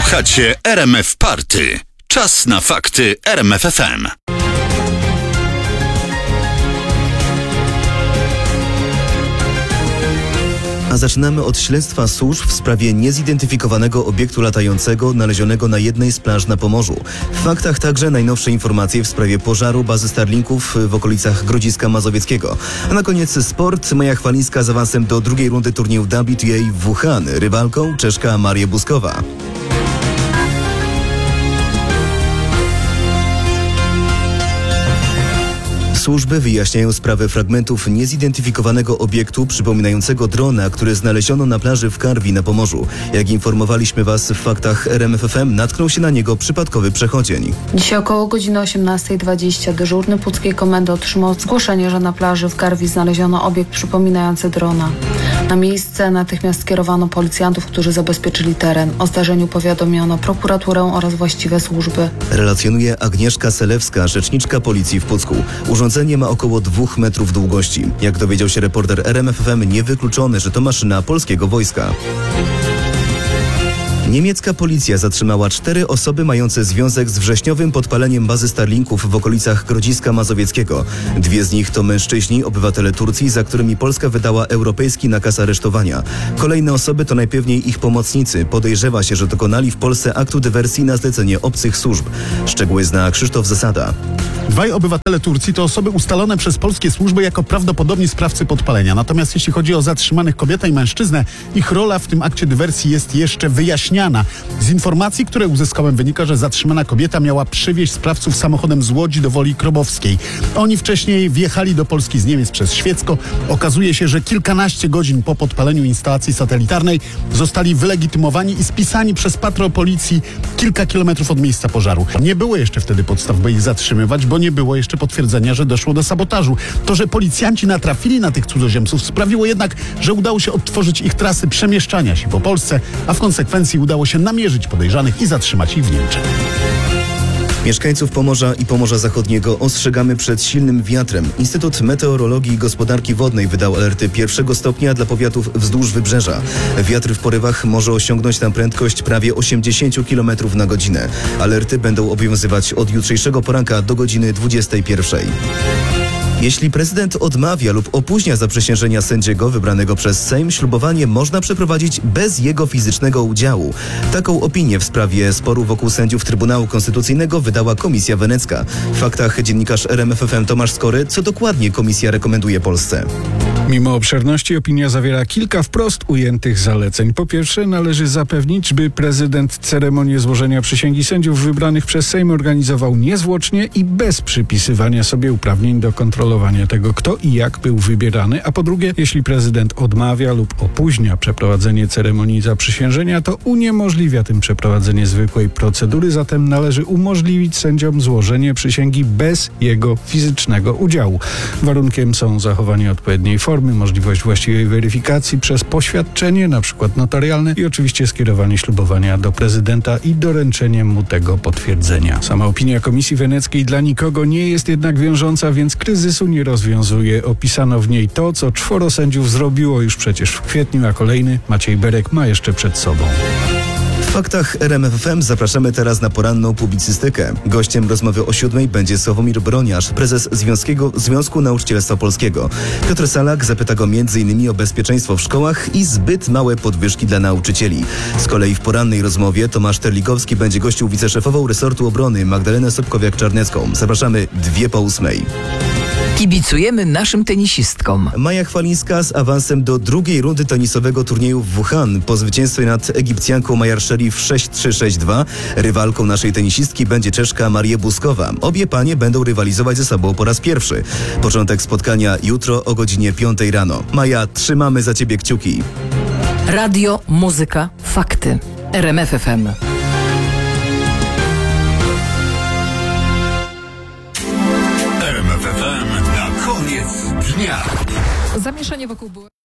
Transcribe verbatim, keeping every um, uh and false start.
Słuchacie R M F Party. Czas na fakty R M F F M. A zaczynamy od śledztwa służb w sprawie niezidentyfikowanego obiektu latającego znalezionego na jednej z plaż na Pomorzu. W faktach także najnowsze informacje w sprawie pożaru bazy Starlinków w okolicach Grodziska Mazowieckiego. A na koniec sport. Maja Chwalińska z awansem do drugiej rundy turnieju W T A w Wuhan. Rywalką Czeszka Maria Buzkowa. Służby wyjaśniają sprawę fragmentów niezidentyfikowanego obiektu przypominającego drona, który znaleziono na plaży w Karwi na Pomorzu. Jak informowaliśmy Was w faktach R M F F M, natknął się na niego przypadkowy przechodzień. Dzisiaj około godziny osiemnastej dwadzieścia dyżurny Puckiej Komendy otrzymał zgłoszenie, że na plaży w Karwi znaleziono obiekt przypominający drona. Na miejsce natychmiast skierowano policjantów, którzy zabezpieczyli teren. O zdarzeniu powiadomiono prokuraturę oraz właściwe służby. Relacjonuje Agnieszka Selewska, rzeczniczka policji w Pucku. Urządzenie ma około dwóch metrów długości. Jak dowiedział się reporter R M F F M, niewykluczone, że to maszyna polskiego wojska. Niemiecka policja zatrzymała cztery osoby mające związek z wrześniowym podpaleniem bazy Starlinków w okolicach Grodziska Mazowieckiego. Dwie z nich to mężczyźni, obywatele Turcji, za którymi Polska wydała europejski nakaz aresztowania. Kolejne osoby to najpewniej ich pomocnicy. Podejrzewa się, że dokonali w Polsce aktu dywersji na zlecenie obcych służb. Szczegóły zna Krzysztof Zasada. Dwaj obywatele Turcji to osoby ustalone przez polskie służby jako prawdopodobni sprawcy podpalenia. Natomiast jeśli chodzi o zatrzymanych kobietę i mężczyznę, ich rola w tym akcie dywersji jest jeszcze wyjaśniana. Z informacji, które uzyskałem, wynika, że zatrzymana kobieta miała przywieźć sprawców samochodem z Łodzi do Woli Krobowskiej. Oni wcześniej wjechali do Polski z Niemiec przez Świecko. Okazuje się, że kilkanaście godzin po podpaleniu instalacji satelitarnej zostali wylegitymowani i spisani przez patrol policji kilka kilometrów od miejsca pożaru. Nie było jeszcze wtedy podstaw, by ich zatrzymywać, bo nie było jeszcze potwierdzenia, że doszło do sabotażu. To, że policjanci natrafili na tych cudzoziemców, sprawiło jednak, że udało się odtworzyć ich trasy przemieszczania się po Polsce, a w konsekwencji udało się namierzyć podejrzanych i zatrzymać ich w Niemczech. Mieszkańców Pomorza i Pomorza Zachodniego ostrzegamy przed silnym wiatrem. Instytut Meteorologii i Gospodarki Wodnej wydał alerty pierwszego stopnia dla powiatów wzdłuż wybrzeża. Wiatr w porywach może osiągnąć tam prędkość prawie osiemdziesiąt kilometrów na godzinę. Alerty będą obowiązywać od jutrzejszego poranka do godziny dwudziestej pierwszej. Jeśli prezydent odmawia lub opóźnia zaprzysiężenia sędziego wybranego przez Sejm, ślubowanie można przeprowadzić bez jego fizycznego udziału. Taką opinię w sprawie sporu wokół sędziów Trybunału Konstytucyjnego wydała Komisja Wenecka. W faktach dziennikarz R M F F M Tomasz Skory, co dokładnie komisja rekomenduje Polsce. Mimo obszerności opinia zawiera kilka wprost ujętych zaleceń. Po pierwsze, należy zapewnić, by prezydent ceremonię złożenia przysięgi sędziów wybranych przez Sejm organizował niezwłocznie i bez przypisywania sobie uprawnień do kontrolowania tego, kto i jak był wybierany. A po drugie, jeśli prezydent odmawia lub opóźnia przeprowadzenie ceremonii zaprzysiężenia, to uniemożliwia tym przeprowadzenie zwykłej procedury, zatem należy umożliwić sędziom złożenie przysięgi bez jego fizycznego udziału. Warunkiem są zachowanie odpowiedniej formy, możliwość właściwej weryfikacji przez poświadczenie, np. notarialne, i oczywiście skierowanie ślubowania do prezydenta i doręczenie mu tego potwierdzenia. Sama opinia Komisji Weneckiej dla nikogo nie jest jednak wiążąca, więc kryzysu nie rozwiązuje. Opisano w niej to, co czworo sędziów zrobiło już przecież w kwietniu, a kolejny, Maciej Berek, ma jeszcze przed sobą. W faktach R M F F M zapraszamy teraz na poranną publicystykę. Gościem rozmowy o siódmej będzie Sławomir Broniarz, prezes Związkiego, Związku Nauczycielstwa Polskiego. Piotr Salak zapyta go między innymi o bezpieczeństwo w szkołach i zbyt małe podwyżki dla nauczycieli. Z kolei w porannej rozmowie Tomasz Terlikowski będzie gościł wiceszefową resortu obrony Magdalenę Sobkowiak-Czarnecką. Zapraszamy dwie po ósmej. Kibicujemy naszym tenisistkom. Maja Chwalińska z awansem do drugiej rundy tenisowego turnieju w Wuhan. Po zwycięstwie nad Egipcjanką Mayar Sherif sześć trzy sześć dwa rywalką naszej tenisistki będzie Czeszka Maria Buzkowa. Obie panie będą rywalizować ze sobą po raz pierwszy. Początek spotkania jutro o godzinie piątej rano. Maja, trzymamy za ciebie kciuki. Radio, muzyka, fakty. R M F F M. R M F F M na koniec dnia. Zamieszanie wokół było...